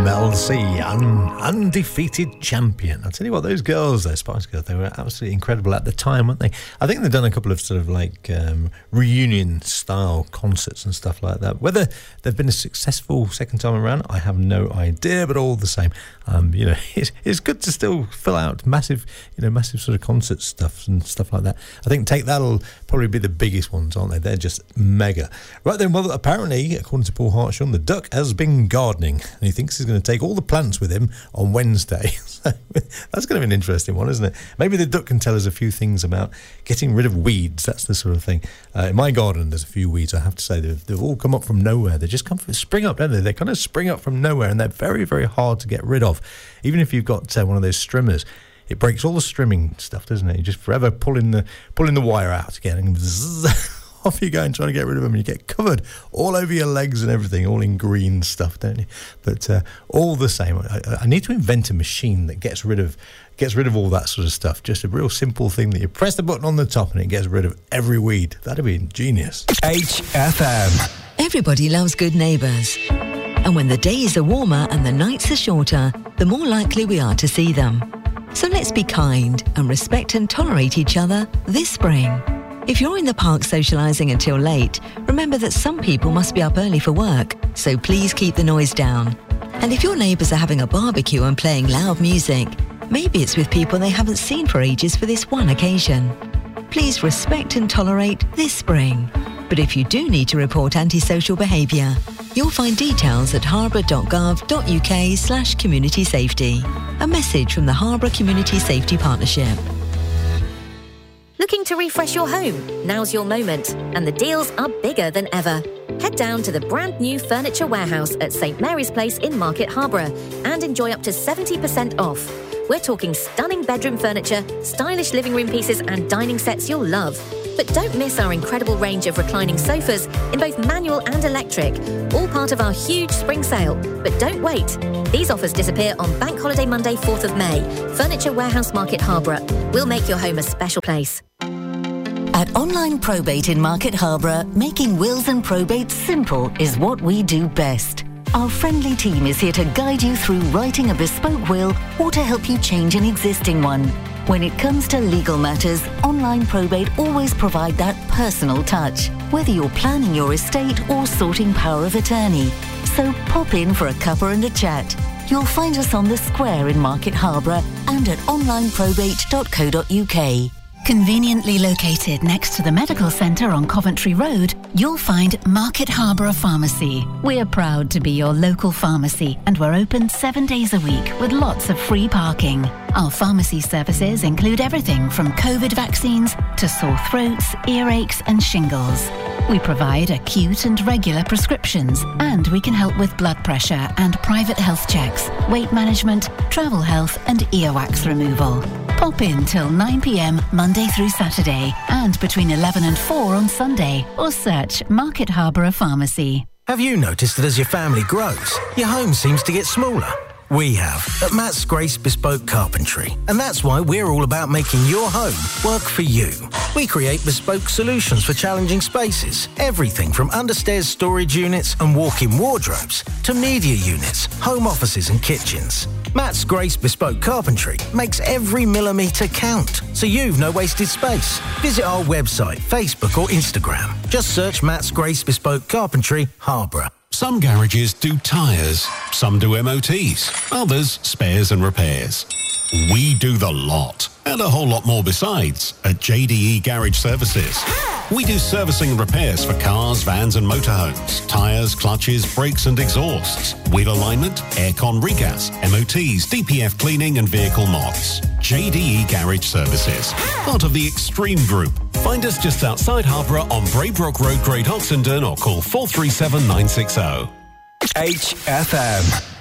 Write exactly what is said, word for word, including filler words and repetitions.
L C, un- undefeated champion. I'll tell you what, those girls, those Spice Girls, they were absolutely incredible at the time, weren't they? I think they've done a couple of sort of like um, reunion-style concerts and stuff like that. Whether they've been a successful second time around, I have no idea, but all the same, um, you know, it's, it's good to still fill out massive, you know, massive sort of concert stuff and stuff like that. I think Take That'll probably be the biggest ones, aren't they? They're just mega. Right then, well, apparently, according to Paul Hartshorn, the duck has been gardening, and he thinks he's going to take all the plants with him on Wednesday. So that's going to be an interesting one, isn't it? Maybe the duck can tell us a few things about getting rid of weeds. That's the sort of thing. Uh, in my garden, there's a few weeds, I have to say. They've, they've all come up from nowhere. They just come from, spring up, don't they? They kind of spring up from nowhere, and they're very, very hard to get rid of. Even if you've got uh, one of those strimmers, it breaks all the strimming stuff, doesn't it? You're just forever pulling the pulling the wire out again, and zzz, off you go and trying to get rid of them. You get covered all over your legs and everything, all in green stuff, don't you? But uh, all the same, I, I need to invent a machine that gets rid of gets rid of all that sort of stuff. Just a real simple thing that you press the button on the top and it gets rid of every weed. That'd be ingenious. H F M. Everybody loves good neighbours. And when the days are warmer and the nights are shorter, the more likely we are to see them. So let's be kind and respect and tolerate each other this spring. If you're in the park socialising until late, remember that some people must be up early for work, so please keep the noise down. And if your neighbours are having a barbecue and playing loud music, maybe it's with people they haven't seen for ages for this one occasion. Please respect and tolerate this spring. But if you do need to report antisocial behaviour, you'll find details at harborough.gov.uk slash community safety. A message from the Harborough Community Safety Partnership. Looking to refresh your home? Now's your moment, and the deals are bigger than ever. Head down to the brand new Furniture Warehouse at St Mary's Place in Market Harborough and enjoy up to seventy percent off. We're talking stunning bedroom furniture, stylish living room pieces and dining sets you'll love. But don't miss our incredible range of reclining sofas in both manual and electric, all part of our huge spring sale. But don't wait. These offers disappear on Bank Holiday Monday, fourth of May. Furniture Warehouse Market Harborough. We'll make your home a special place. At Online Probate in Market Harborough, making wills and probates simple is what we do best. Our friendly team is here to guide you through writing a bespoke will or to help you change an existing one. When it comes to legal matters, Online Probate always provide that personal touch, whether you're planning your estate or sorting power of attorney. So pop in for a cuppa and a chat. You'll find us on the square in Market Harborough and at online probate dot co dot uk. Conveniently located next to the medical centre on Coventry Road, you'll find Market Harborough Pharmacy. We're proud to be your local pharmacy and we're open seven days a week with lots of free parking. Our pharmacy services include everything from COVID vaccines to sore throats, earaches and shingles. We provide acute and regular prescriptions, and we can help with blood pressure and private health checks, weight management, travel health and earwax removal. Pop in till nine p m Monday through Saturday and between eleven and four on Sunday, or search Market Harborough Pharmacy. Have you noticed that as your family grows, your home seems to get smaller? We have at Matt's Grace Bespoke Carpentry, and that's why we're all about making your home work for you. We create bespoke solutions for challenging spaces, everything from understairs storage units and walk-in wardrobes to media units, home offices and kitchens. Matt's Grace Bespoke Carpentry makes every millimetre count, so you've no wasted space. Visit our website, Facebook or Instagram. Just search Matt's Grace Bespoke Carpentry, Harborough. Some garages do tyres, some do M O Ts, others spares and repairs. We do the lot, and a whole lot more besides, at J D E Garage Services. We do servicing and repairs for cars, vans and motorhomes, tyres, clutches, brakes and exhausts, wheel alignment, aircon regas, M O Ts, D P F cleaning and vehicle mods. J D E Garage Services, part of the Extreme Group. Find us just outside Harborough on Braybrook Road, Great Oxenden, or call four three seven nine six zero. H F M.